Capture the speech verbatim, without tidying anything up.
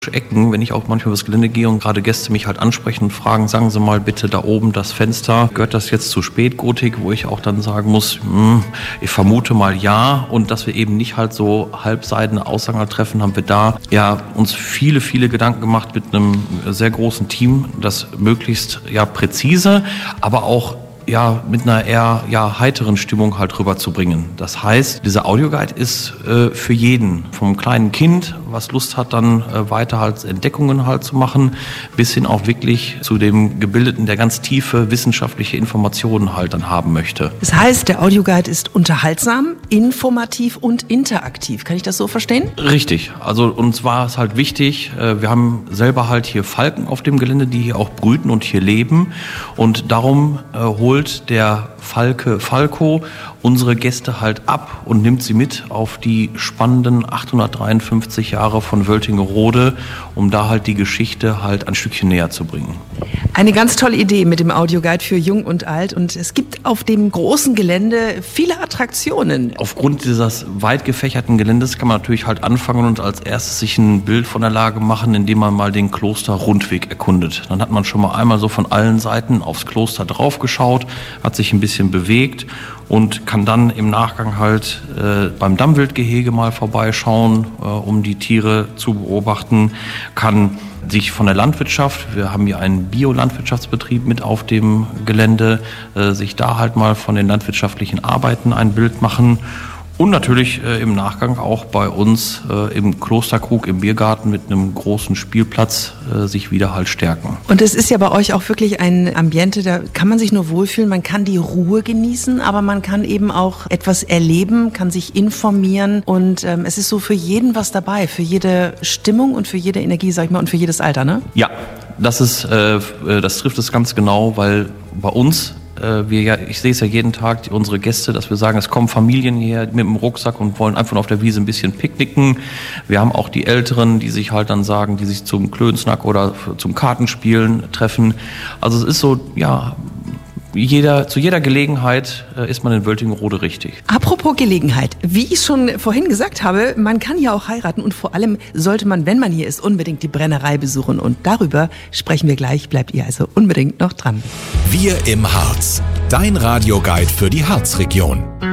Ecken, wenn ich auch manchmal übers Gelände gehe und gerade Gäste mich halt ansprechen und fragen, sagen Sie mal bitte da oben das Fenster, gehört das jetzt zu Spätgotik, wo ich auch dann sagen muss, hm, ich vermute mal ja, und dass wir eben nicht halt so halbseidene Aussagen halt treffen, haben wir da ja uns viele, viele Gedanken gemacht mit einem sehr großen Team, das möglichst ja präzise, aber auch ja mit einer eher ja heiteren Stimmung halt rüberzubringen. Das heißt, dieser Audioguide ist äh, für jeden, vom kleinen Kind, was Lust hat, dann äh, weiter halt Entdeckungen halt zu machen, bis hin auch wirklich zu dem Gebildeten, der ganz tiefe wissenschaftliche Informationen halt dann haben möchte. Das heißt, der Audioguide ist unterhaltsam, informativ und interaktiv. Kann ich das so verstehen? Richtig. Also uns war es halt wichtig, äh, wir haben selber halt hier Falken auf dem Gelände, die hier auch brüten und hier leben, und darum äh, holt der Falke Falco unsere Gäste halt ab und nimmt sie mit auf die spannenden achthundertdreiundfünfzig Jahre von Wöltingerode, um da halt die Geschichte halt ein Stückchen näher zu bringen. Eine ganz tolle Idee mit dem Audioguide für Jung und Alt, und es gibt auf dem großen Gelände viele Attraktionen. Aufgrund dieses weit gefächerten Geländes kann man natürlich halt anfangen und als erstes sich ein Bild von der Lage machen, indem man mal den Kloster-Rundweg erkundet. Dann hat man schon mal einmal so von allen Seiten aufs Kloster drauf geschaut, hat sich ein bisschen bewegt und kann dann im Nachgang halt äh, beim Dammwildgehege mal vorbeischauen, äh, um die Tiere zu beobachten, kann sich von der Landwirtschaft, wir haben hier einen Biolandwirtschaftsbetrieb mit auf dem Gelände, äh, sich da halt mal von den landwirtschaftlichen Arbeiten ein Bild machen. Und natürlich äh, im Nachgang auch bei uns äh, im Klosterkrug im Biergarten mit einem großen Spielplatz äh, sich wieder halt stärken. Und es ist ja bei euch auch wirklich ein Ambiente, da kann man sich nur wohlfühlen, man kann die Ruhe genießen, aber man kann eben auch etwas erleben, kann sich informieren, und ähm, es ist so für jeden was dabei, für jede Stimmung und für jede Energie, sag ich mal, und für jedes Alter, ne? Ja, das ist, äh, das trifft es ganz genau, weil bei uns Wir ja, ich sehe es ja jeden Tag, unsere Gäste, dass wir sagen, es kommen Familien hierher mit dem Rucksack und wollen einfach nur auf der Wiese ein bisschen picknicken. Wir haben auch die Älteren, die sich halt dann sagen, die sich zum Klönsnack oder zum Kartenspielen treffen. Also es ist so, ja, jeder, zu jeder Gelegenheit äh, ist man in Wöltingerode richtig. Apropos Gelegenheit, wie ich schon vorhin gesagt habe, man kann ja auch heiraten, und vor allem sollte man, wenn man hier ist, unbedingt die Brennerei besuchen, und darüber sprechen wir gleich. Bleibt ihr also unbedingt noch dran. Wir im Harz, dein Radioguide für die Harzregion.